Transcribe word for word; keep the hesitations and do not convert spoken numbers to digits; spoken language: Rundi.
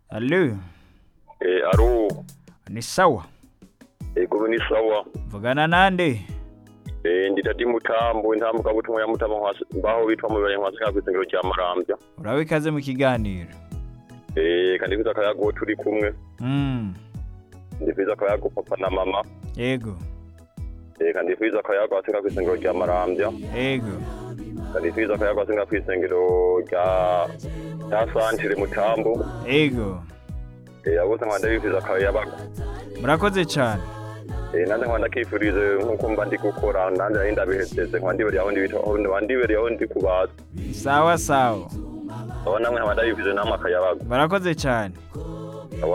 Allo, Eh, aro, ni sawa. eh, kubi ni sawa. Vugana nande. Eh, nditati mutambo, intambuka butumwa ya mutama nkwasi, mbaho bitwa mu bere nkwasi kw'isengero cya Marambya. Urabe ikaze mu kiganiro. Eh, kandi biza akayago turi kumwe. Mm. Ndifiza akayago papa na mama. Yego. Eh, kandi biza akayago asenga kw'isengero cya Marambya. Yego. Kandi biza akayago asenga kw'isengero cya cya Santire Mutambo. Yego. Eh, abo nkanda bifiza akayago. Murakoze cyane. Eh, nande nkanda kifurize nkuko mba ndi gukora nande arinda bihetse nkandi bari aho ndi bita aho ndi bari aho ndi kubaza. Sawa sawa. Abo namwe nkanda bifize nama akayago. Murakoze cyane.